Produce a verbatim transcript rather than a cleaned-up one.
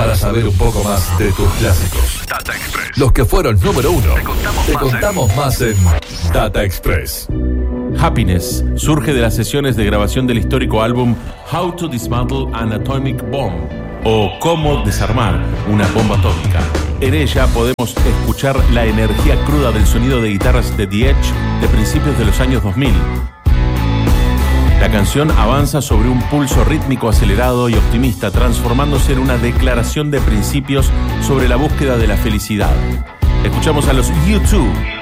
Para saber un poco más de tus clásicos, Data Express. los que fueron número uno, Te contamos, te más, contamos más en Data Express. Happiness surge de las sesiones de grabación del histórico álbum How to Dismantle an Atomic Bomb, o Cómo desarmar una bomba atómica. En ella podemos escuchar la energía cruda del sonido de guitarras de The Edge de principios de los años dos mil. La canción avanza sobre un pulso rítmico acelerado y optimista, transformándose en una declaración de principios sobre la búsqueda de la felicidad. Escuchamos a los U dos